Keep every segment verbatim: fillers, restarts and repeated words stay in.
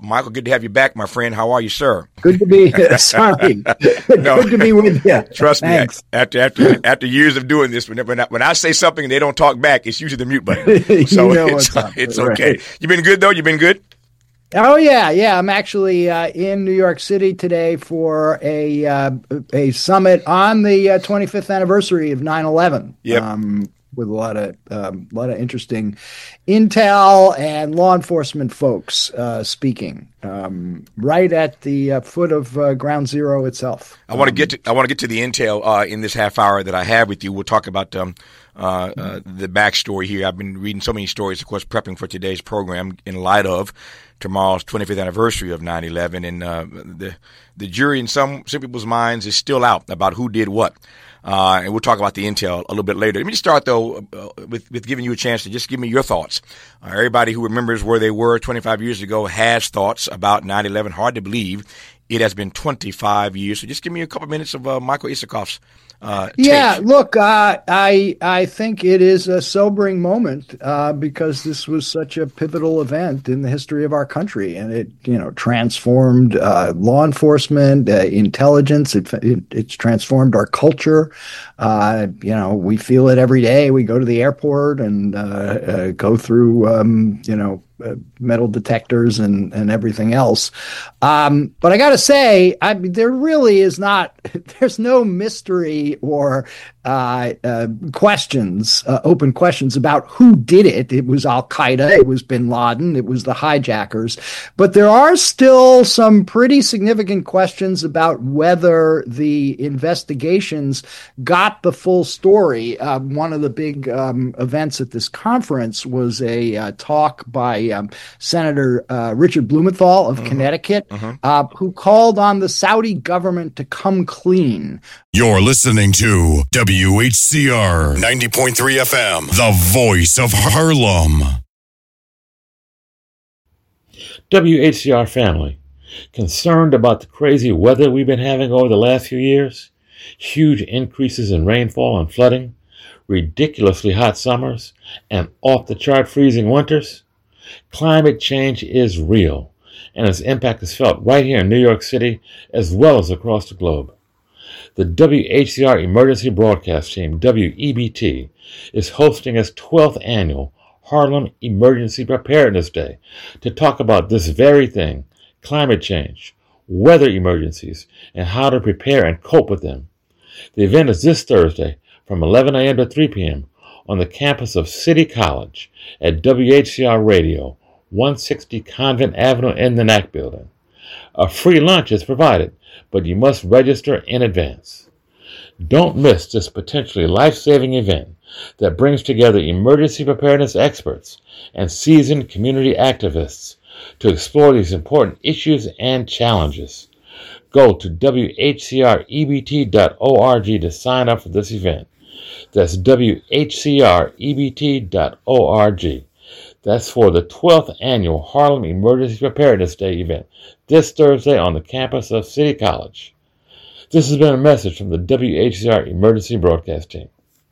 Michael, good to have you back, my friend. How are you, sir? Good to be here. Sorry. No, good to be with you. Trust Thanks. me, after after after years of doing this, when when I, when I say something and they don't talk back, it's usually the mute button. So you know it's, what's it's up, okay. right. You been good, though? You been good? Oh, yeah, yeah. I'm actually uh, in New York City today for a uh, a summit on the uh, twenty-fifth anniversary of nine eleven. Yep. Um, with a lot of um, a lot of interesting intel and law enforcement folks uh, speaking um, right at the uh, foot of uh, Ground Zero itself. I want to Um, get to I want to get to the intel uh, in this half hour that I have with you. We'll talk about um, uh, uh, the backstory here. I've been reading so many stories, of course, prepping for today's program in light of tomorrow's twenty-fifth anniversary of nine eleven, and uh, the the jury in some some people's minds is still out about who did what. Uh, and we'll talk about the intel a little bit later. Let me just start, though, uh, with, with giving you a chance to just give me your thoughts. Uh, everybody who remembers where they were twenty-five years ago has thoughts about nine eleven. Hard to believe it has been twenty-five years. So just give me a couple minutes of uh, Michael Isikoff's uh, take. Yeah, look, uh, I I think it is a sobering moment uh, because this was such a pivotal event in the history of our country, and it you know transformed uh, law enforcement, uh, intelligence. It, it it's transformed our culture. Uh, you know, we feel it every day. We go to the airport and uh, uh, go through um, you know. Uh, metal detectors and, and everything else. Um, but I got to say, I mean, there really is not, there's no mystery or uh, uh, questions, uh, open questions about who did it. It was Al-Qaeda, it was bin Laden, it was the hijackers. But there are still some pretty significant questions about whether the investigations got the full story. Uh, one of the big um, events at this conference was a uh, talk by um, Senator uh, Richard Blumenthal of mm-hmm. Connecticut, mm-hmm. Uh, who called on the Saudi government to come clean. You're listening to W H C R ninety point three F M, the voice of Harlem. W H C R family, concerned about the crazy weather we've been having over the last few years? Huge increases in rainfall and flooding, ridiculously hot summers, and off-the-chart freezing winters? Climate change is real, and its impact is felt right here in New York City as well as across the globe. The W H C R Emergency Broadcast Team, W E B T, is hosting its twelfth annual Harlem Emergency Preparedness Day to talk about this very thing, climate change, weather emergencies, and how to prepare and cope with them. The event is this Thursday from eleven a.m. to three p.m. on the campus of City College at W H C R Radio, one sixty Convent Avenue in the N A C building. A free lunch is provided, but you must register in advance. Don't miss this potentially life-saving event that brings together emergency preparedness experts and seasoned community activists to explore these important issues and challenges. Go to W H C R E B T dot org to sign up for this event. That's W H C R E B T dot org. That's for the twelfth annual Harlem Emergency Preparedness Day event this Thursday on the campus of City College. This has been a message from the W H C R Emergency Broadcast Team.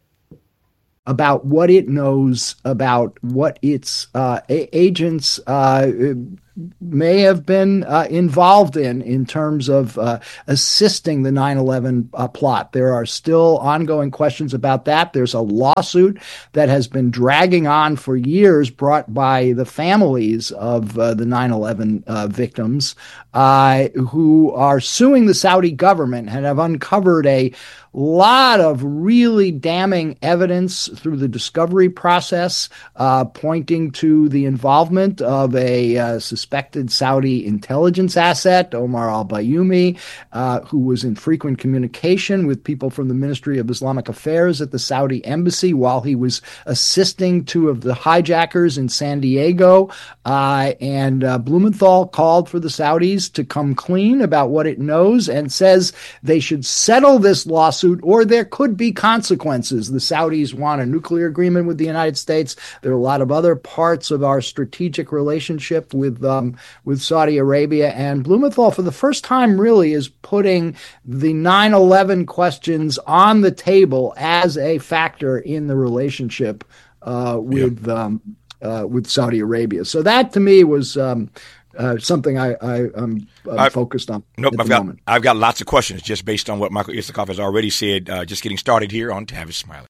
About what it knows, about what its uh, a- agents uh, may have been uh, involved in in terms of uh, assisting the nine eleven uh, plot. There are still ongoing questions about that. There's a lawsuit that has been dragging on for years brought by the families of uh, the nine eleven uh, victims uh, who are suing the Saudi government and have uncovered a lot of really damning evidence through the discovery process, uh, pointing to the involvement of a uh, suspected Saudi intelligence asset, Omar al-Bayoumi, uh, who was in frequent communication with people from the Ministry of Islamic Affairs at the Saudi embassy while he was assisting two of the hijackers in San Diego. Uh, and uh, Blumenthal called for the Saudis to come clean about what it knows and says they should settle this lawsuit or there could be consequences. The Saudis want a nuclear agreement with the United States. There are a lot of other parts of our strategic relationship with um, with Saudi Arabia. And Blumenthal, for the first time, really is putting the nine eleven questions on the table as a factor in the relationship uh, with yep. um, uh, with Saudi Arabia. So that, to me, was um, uh, something I, I I'm, I'm I, focused on. Nope, at I've the got moment. I've got lots of questions just based on what Michael Isikoff has already said. Uh, just getting started here on Tavis Smiley.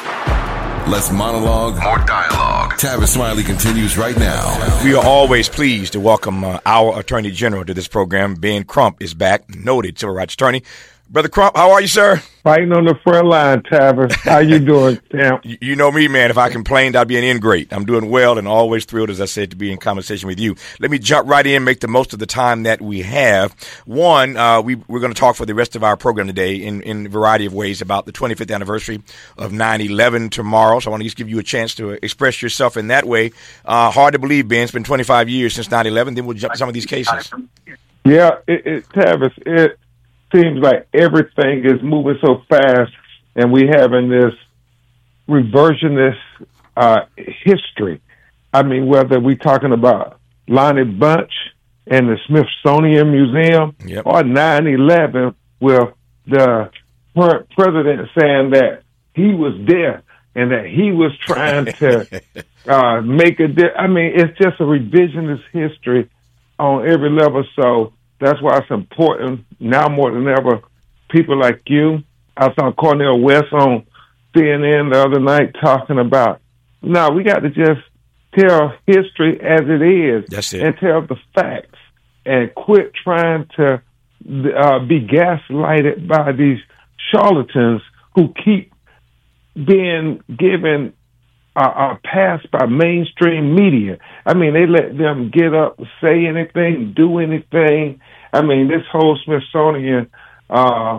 Less monologue, more dialogue. Tavis Smiley continues right now. We are always pleased to welcome uh, our Attorney General to this program. Ben Crump is back, noted civil rights attorney. Brother Crump, how are you, sir? Fighting on the front line, Tavis. How you doing, Sam? You, you know me, man. If I complained, I'd be an ingrate. I'm doing well and always thrilled, as I said, to be in conversation with you. Let me jump right in, make the most of the time that we have. One, uh, we, we're going to talk for the rest of our program today in, in a variety of ways about the twenty-fifth anniversary of nine eleven tomorrow. So I want to just give you a chance to express yourself in that way. Uh, hard to believe, Ben. It's been twenty-five years since nine eleven. Then we'll jump to some of these cases. Yeah, it, it, Tavis, it seems like everything is moving so fast, and we having this reversionist uh, history. I mean, whether we're talking about Lonnie Bunch and the Smithsonian Museum, yep, or nine eleven, with the current president saying that he was there and that he was trying to uh, make a di- I mean, it's just a revisionist history on every level. So that's why it's important now more than ever. People like you, I saw Cornel West on C N N the other night talking about, no, we got to just tell history as it is. That's it. And tell the facts and quit trying to uh, be gaslighted by these charlatans who keep being given a, a pass by mainstream media. I mean, they let them get up, say anything, do anything. I mean, this whole Smithsonian uh,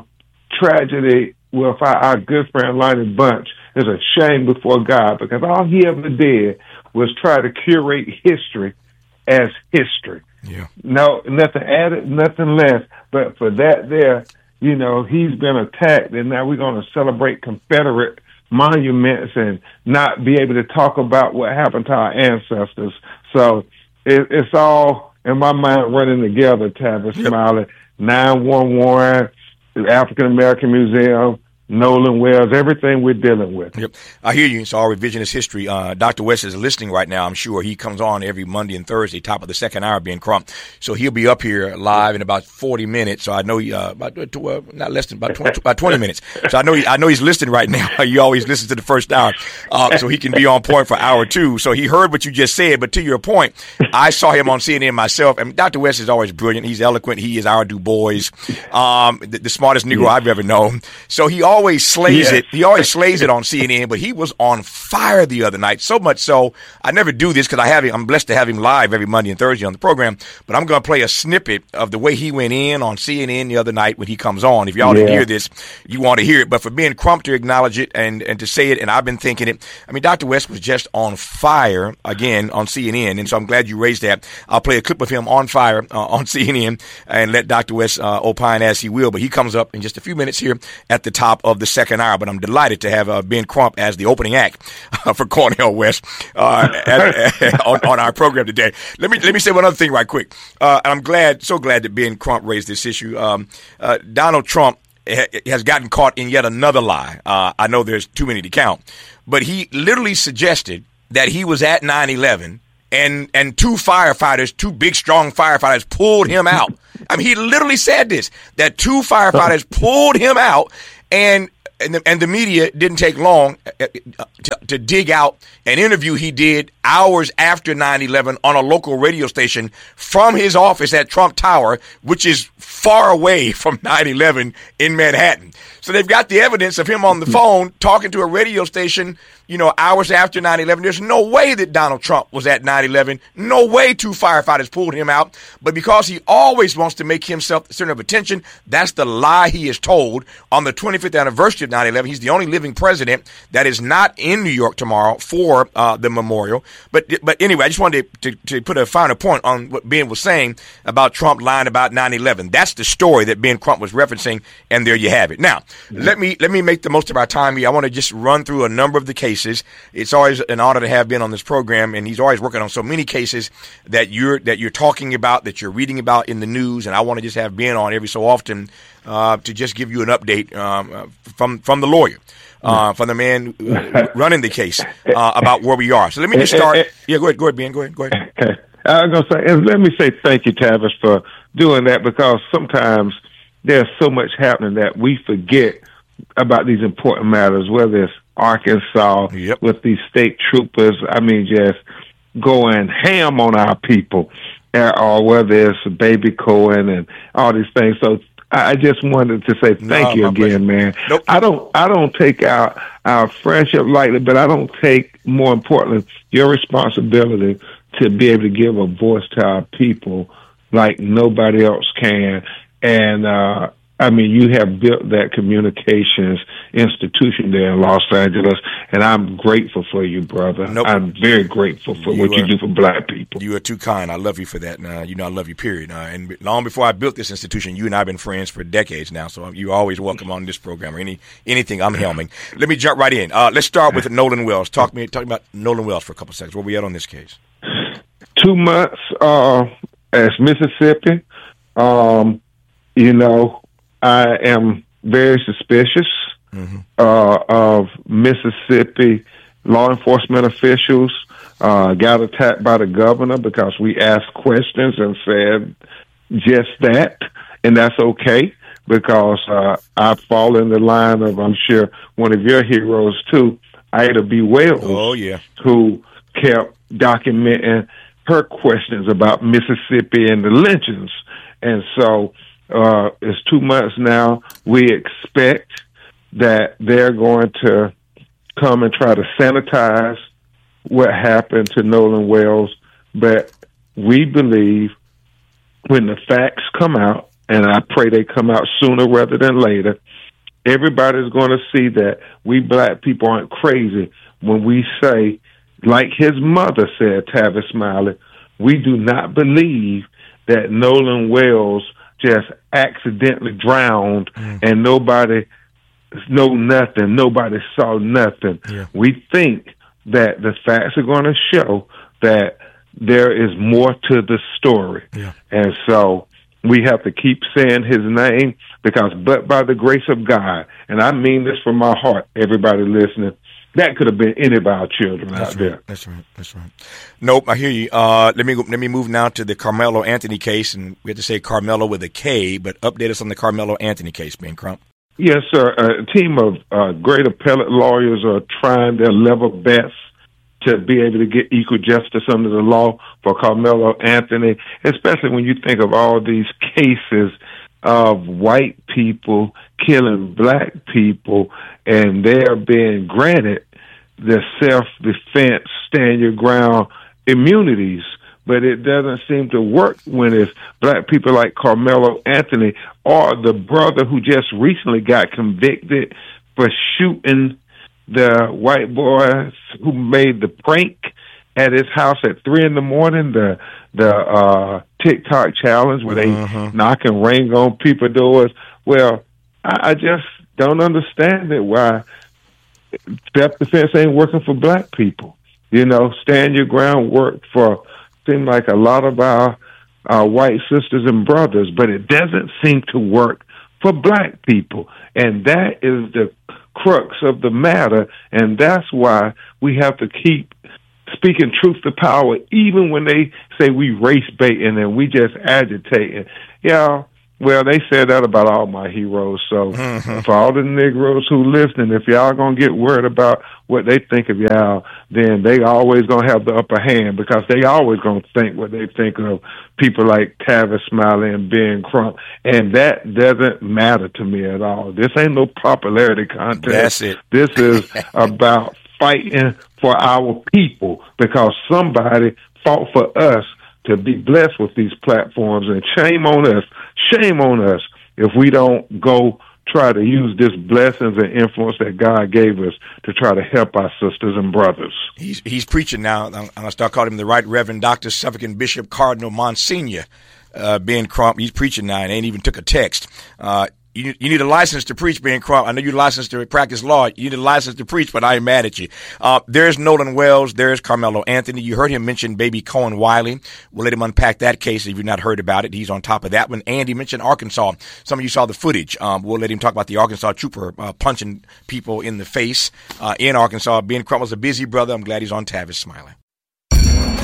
tragedy with our, our good friend Lonnie Bunch is a shame before God, because all he ever did was try to curate history as history. Yeah. No, nothing added, nothing less. But for that there, you know, he's been attacked, and now we're going to celebrate Confederate monuments and not be able to talk about what happened to our ancestors. So it, it's all, in my mind, running together, Tavis Yep. Smiley, nine one one, the African American Museum, Nolan Wells, everything we're dealing with. Yep. I hear you. It's all revisionist history. Uh, Doctor West is listening right now, I'm sure. He comes on every Monday and Thursday, top of the second hour, Ben Crump. So he'll be up here live in about forty minutes. So I know, he, uh, about, uh, not less than about twenty, about twenty minutes. So I know he, I know he's listening right now. You always listen to the first hour. Uh, so he can be on point for hour two. So he heard what you just said. But to your point, I saw him on C N N myself. And Doctor West is always brilliant. He's eloquent. He is our Du Bois, um, the, the smartest Negro yeah. I've ever known. So he always slays yeah. it. He always slays it on C N N, but he was on fire the other night. So much so, I never do this because I have him. I'm blessed to have him live every Monday and Thursday on the program. But I'm going to play a snippet of the way he went in on C N N the other night when he comes on. If y'all yeah. didn't hear this, you want to hear it. But for Ben Crump to acknowledge it and, and to say it, and I've been thinking it. I mean, Doctor West was just on fire again on C N N, and so I'm glad you raised that. I'll play a clip of him on fire uh, on C N N and let Doctor West uh, opine as he will. But he comes up in just a few minutes here at the top of the second hour. But I'm delighted to have uh, Ben Crump as the opening act uh, for Cornel West uh, at, at, on, on our program today. Let me let me say one other thing right quick. Uh, I'm glad, so glad that Ben Crump raised this issue. Um, uh, Donald Trump ha- has gotten caught in yet another lie. Uh, I know there's too many to count, but he literally suggested that he was at nine eleven and and two firefighters, two big strong firefighters, pulled him out. I mean, he literally said this, that two firefighters pulled him out, and And the, and the media didn't take long to, to dig out an interview he did hours after nine eleven on a local radio station from his office at Trump Tower, which is far away from nine eleven in Manhattan. So they've got the evidence of him on the phone talking to a radio station, you know, hours after nine eleven. There's no way that Donald Trump was at nine eleven. No way two firefighters pulled him out. But because he always wants to make himself the center of attention, that's the lie he is told. On the twenty-fifth anniversary of nine eleven, he's the only living president that is not in New York tomorrow for uh, the memorial. But but anyway, I just wanted to, to, to put a finer point on what Ben was saying about Trump lying about nine eleven. That's the story that Ben Crump was referencing, and there you have it. Now, mm-hmm. let me let me make the most of our time here. I want to just run through a number of the cases. It's always an honor to have Ben on this program, and he's always working on so many cases that you're that you're talking about, that you're reading about in the news, and I want to just have Ben on every so often uh, to just give you an update um, from from the lawyer, uh, from the man uh, running the case uh, about where we are. So let me just start. Yeah, go ahead, go ahead, Ben. Go ahead, go ahead. I'm going to say, and let me say thank you, Tavis, for doing that, because sometimes there's so much happening that we forget about these important matters, whether it's Arkansas yep. with these state troopers, I mean, just going ham on our people, or whether it's Baby Cohen and all these things. So I just wanted to say thank no, you again, pleasure. man. Nope. I don't, I don't take our our friendship lightly, but I don't take, more importantly, your responsibility to be able to give a voice to our people like nobody else can. And uh, I mean, you have built that communications institution there in Los Angeles, and I'm grateful for you, brother. Nope. I'm very grateful for you what are, you do for black people. You are too kind. I love you for that. Uh, you know, I love you, period. Uh, and long before I built this institution, you and I have been friends for decades now, so you're always welcome on this program or any anything I'm helming. Let me jump right in. Uh, let's start with Nolan Wells. Talk me, talk about Nolan Wells for a couple of seconds. Where we at on this case? Two months uh, as Mississippi. Um, you know, I am very suspicious mm-hmm. uh, of Mississippi law enforcement officials. Uh, got attacked by the governor because we asked questions and said just that, and that's okay, because uh, I fall in the line of, I'm sure, one of your heroes too, Ida B. Wells, oh, yeah. who kept documenting her questions about Mississippi and the lynchings. And so uh, it's two months now. We expect that they're going to come and try to sanitize what happened to Nolan Wells. But we believe when the facts come out, and I pray they come out sooner rather than later, everybody's going to see that we black people aren't crazy when we say, like his mother said, Tavis Smiley, we do not believe that Nolan Wells just accidentally drowned mm. and nobody know nothing, nobody saw nothing. Yeah. We think that the facts are going to show that there is more to the story. Yeah. And so we have to keep saying his name, because but by the grace of God, and I mean this from my heart, everybody listening, that could have been any of our children That's out right. there. That's right. That's right. Nope, I hear you. Uh, let me let me move now to the Carmelo Anthony case, and we have to say Carmelo with a K, but update us on the Carmelo Anthony case, Ben Crump. Yes, sir. A team of uh, great appellate lawyers are trying their level best to be able to get equal justice under the law for Carmelo Anthony, especially when you think of all these cases of white people killing black people, and they're being granted the self-defense, stand your ground immunities. But it doesn't seem to work when it's black people like Carmelo Anthony, or the brother who just recently got convicted for shooting the white boy who made the prank at his house at three in the morning, the the uh, TikTok challenge where they uh-huh. knock and ring on people's doors. Well, I, I just don't understand it, why self-defense ain't working for black people. You know, stand your ground worked for, seem like a lot of our, our white sisters and brothers, but it doesn't seem to work for black people. And that is the crux of the matter, and that's why we have to keep speaking truth to power, even when they say we race baiting and we just agitating. Yeah, well, they said that about all my heroes. So mm-hmm. for all the Negroes who listening, if y'all gonna get worried about what they think of y'all, then they always gonna have the upper hand, because they always gonna think what they think of people like Tavis Smiley and Ben Crump, and that doesn't matter to me at all. This ain't no popularity contest. That's it. This is about fighting for our people, because somebody fought for us to be blessed with these platforms, and shame on us, shame on us if we don't go try to use this blessings and influence that God gave us to try to help our sisters and brothers. He's he's preaching now. I'm going to start calling him the Right Reverend Doctor Suffolk Bishop Cardinal Monsignor uh, Ben Crump. He's preaching now and ain't even took a text. Uh, You, you need a license to preach, Ben Crump. I know you're licensed to practice law. You need a license to preach, but I ain't mad at you. Uh, there's Nolan Wells. There's Carmelo Anthony. You heard him mention baby Cohen Wiley. We'll let him unpack that case if you've not heard about it. He's on top of that one. And he mentioned Arkansas. Some of you saw the footage. Um, we'll let him talk about the Arkansas trooper uh, punching people in the face uh, in Arkansas. Ben Crump was a busy brother. I'm glad he's on Tavis Smiley.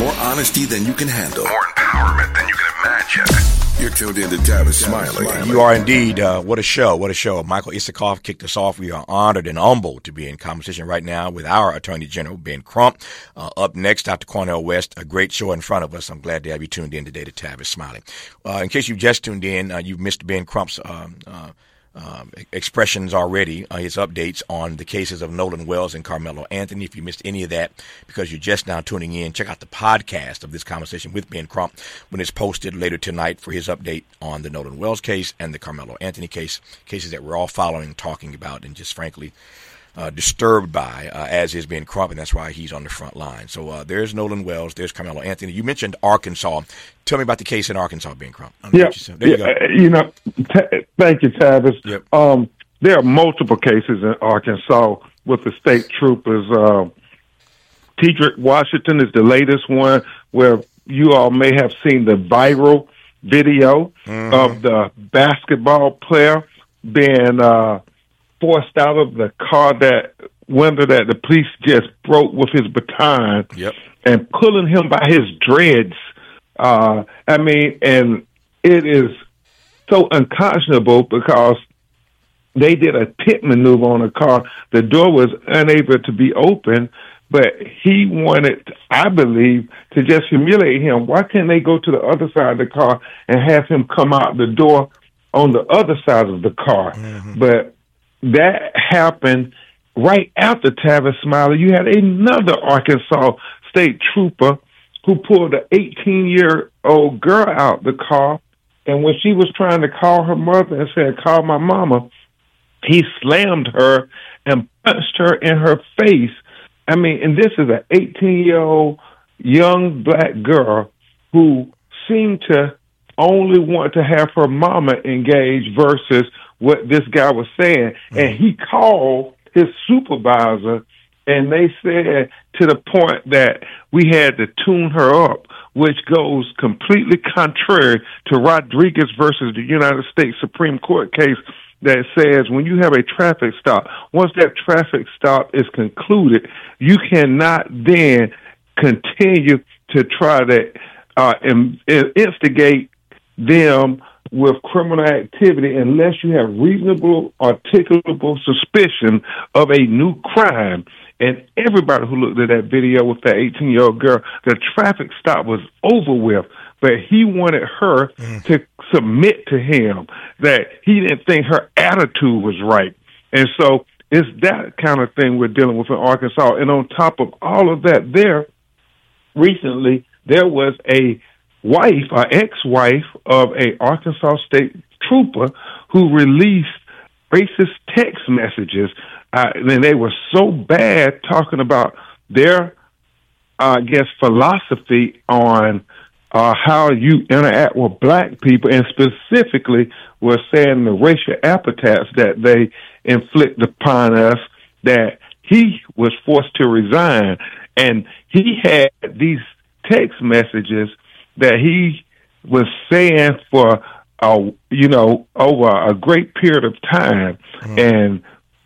More honesty than you can handle. More empowerment than you can imagine. You're tuned in to Tavis Smiley. You are indeed. Uh, what a show. What a show. Michael Isikoff kicked us off. We are honored and humbled to be in conversation right now with our Attorney General, Ben Crump. Uh, up next, Doctor Cornel West. A great show in front of us. I'm glad to have you tuned in today to Tavis Smiley. Uh, in case you've just tuned in, uh, you've missed Ben Crump's um, uh, Um, expressions already, uh, his updates on the cases of Nolan Wells and Carmelo Anthony. If you missed any of that because you're just now tuning in, check out the podcast of this conversation with Ben Crump when it's posted later tonight for his update on the Nolan Wells case and the Carmelo Anthony case, cases that we're all following, talking about, and just frankly uh, disturbed by, uh, as is Ben Crump, and that's why he's on the front line. So uh, there's Nolan Wells, there's Carmelo Anthony. You mentioned Arkansas. Tell me about the case in Arkansas, Ben Crump. Yeah, you there you yeah, go. You know, t- thank you, Tavis. Yep. Um, there are multiple cases in Arkansas with the state troopers. Uh, Tedrick Washington is the latest one where you all may have seen the viral video mm-hmm. of the basketball player being uh, forced out of the car that window that the police just broke with his baton yep. and pulling him by his dreads. Uh, I mean, and it is so unconscionable because they did a pit maneuver on the car. The door was unable to be opened, but he wanted, I believe, to just humiliate him. Why can't they go to the other side of the car and have him come out the door on the other side of the car? Mm-hmm. But that happened right after Tavis Smiley. You had another Arkansas state trooper who pulled an eighteen-year-old girl out the car, and when she was trying to call her mother and said, call my mama, he slammed her and punched her in her face. I mean, and this is an eighteen-year-old young black girl who seemed to only want to have her mama engaged versus what this guy was saying. Mm-hmm. And he called his supervisor, and they said to the point that we had to tune her up, which goes completely contrary to Rodriguez versus the United States Supreme Court case that says when you have a traffic stop, once that traffic stop is concluded, you cannot then continue to try to uh, instigate them with criminal activity unless you have reasonable, articulable suspicion of a new crime. And everybody who looked at that video with that eighteen-year-old girl, the traffic stop was over with, but he wanted her mm. to submit to him, that he didn't think her attitude was right. And so it's that kind of thing we're dealing with in Arkansas. And on top of all of that, there, recently, there was a wife, an ex-wife of a Arkansas state trooper who released racist text messages. Uh, and they were so bad talking about their, uh, I guess, philosophy on uh, how you interact with black people, and specifically were saying the racial epithets that they inflict upon us, that he was forced to resign. And he had these text messages that he was saying for, uh, you know, over a great period of time. Mm-hmm. And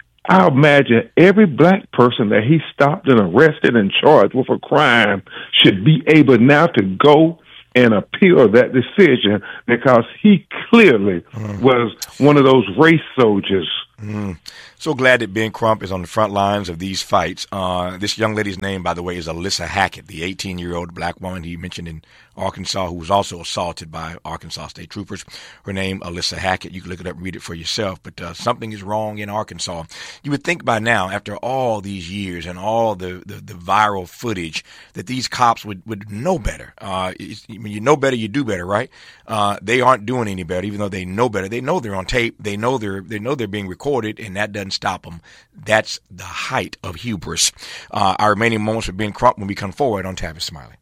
I imagine every black person that he stopped and arrested and charged with a crime should be able now to go and appeal that decision, because he clearly mm. was one of those race soldiers. Mm. So glad that Ben Crump is on the front lines of these fights. Uh, this young lady's name, by the way, is Alyssa Hackett, the eighteen-year-old black woman he mentioned in Arkansas who was also assaulted by Arkansas state troopers. Her name, Alyssa Hackett. You can look it up and read it for yourself. But uh, something is wrong in Arkansas. You would think by now, after all these years and all the, the, the viral footage, that these cops would, would know better. Uh, when you know better, you do better, right? Uh, they aren't doing any better, even though they know better. They know they're on tape. They know they're they know they're being recorded, and that doesn't stop them. That's the height of hubris. Uh, our remaining moments with Ben Crump when we come forward on Tavis Smiley.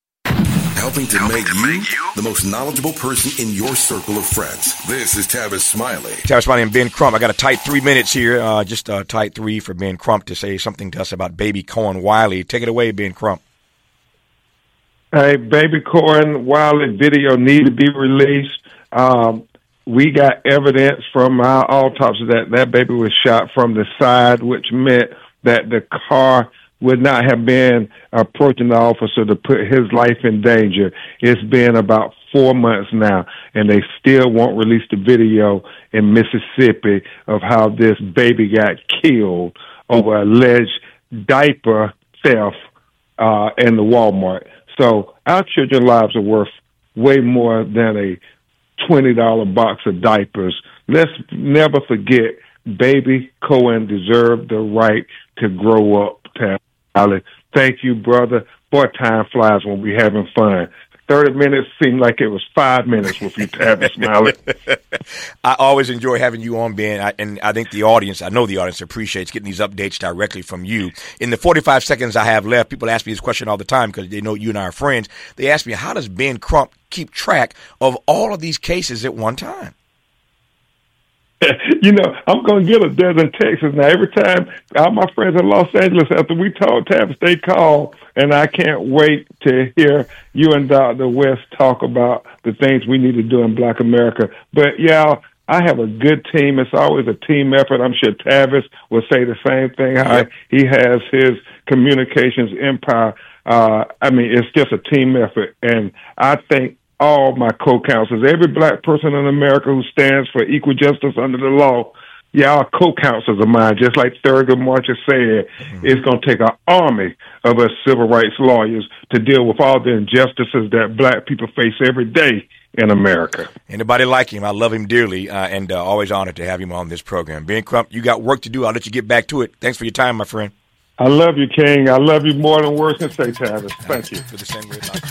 Helping to, Helping make, to you make you the most knowledgeable person in your circle of friends. This is Tavis Smiley. Tavis Smiley and Ben Crump. I got a tight three minutes here, uh, just a tight three for Ben Crump to say something to us about baby Cohen Wiley. Take it away, Ben Crump. Hey, baby Cohen Wiley video need to be released. Um, we got evidence from our autopsy that that baby was shot from the side, which meant that the car would not have been approaching the officer to put his life in danger. It's been about four months now, and they still won't release the video in Mississippi of how this baby got killed over alleged diaper theft uh, in the Walmart. So our children's lives are worth way more than a twenty dollars box of diapers. Let's never forget, baby Cohen deserved the right to grow up. Thank you, brother. Boy, time flies when we're having fun. thirty minutes seemed like it was five minutes with you, Tavis Smiley. I always enjoy having you on, Ben, I, and I think the audience, I know the audience appreciates getting these updates directly from you. In the forty-five seconds I have left, people ask me this question all the time because they know you and I are friends. They ask me, how does Ben Crump keep track of all of these cases at one time? You know, I'm going to get a dozen texts now. Every time all my friends in Los Angeles, after we talk, Tavis, they call, and I can't wait to hear you and Doctor West talk about the things we need to do in Black America. But, yeah, I have a good team. It's always a team effort. I'm sure Tavis will say the same thing. How he has his communications empire. Uh, I mean, it's just a team effort, and I think all my co-counsels, every black person in America who stands for equal justice under the law, y'all co-counsels of mine, just like Thurgood Marshall said, mm-hmm. It's going to take an army of us civil rights lawyers to deal with all the injustices that black people face every day in America. Anybody like him? I love him dearly, uh, and uh, always honored to have him on this program. Ben Crump, you got work to do. I'll let you get back to it. Thanks for your time, my friend. I love you, King. I love you more than words can say, Tavis. Thank you. For the same way.